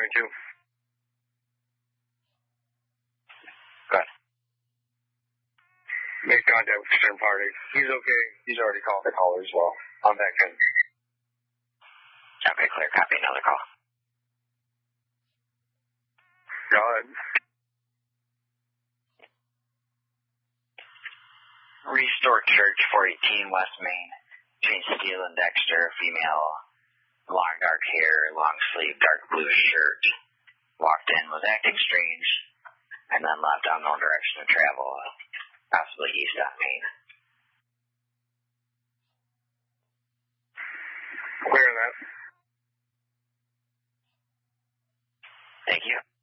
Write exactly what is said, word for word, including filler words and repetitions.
twenty-two. Good. Made contact with concerned party. He's okay. He's already called the caller as well. On that end. Okay, clear. Copy. Another call. Go ahead. Restore Church, four eighteen West Main. Between Steele and Dexter, female, long dark hair, long sleeve, dark blue shirt. Walked in, was acting strange, and then left unknown direction of travel, possibly east on Main. Clear that. Thank you.